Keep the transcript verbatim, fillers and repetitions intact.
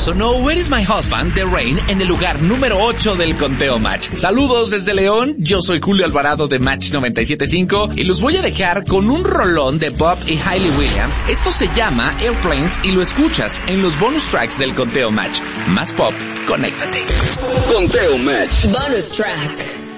sonó Where is My Husband de Rain en el lugar número ocho del conteo Match. Saludos desde León, yo soy Julio Alvarado de Match noventa y siete punto cinco y los voy a dejar con un rolón de Bob y Hayley Williams. Esto se llama Airplanes y lo escuchas en los bonus tracks del conteo Match. Más pop, conéctate. Conteo Match. Bonus track.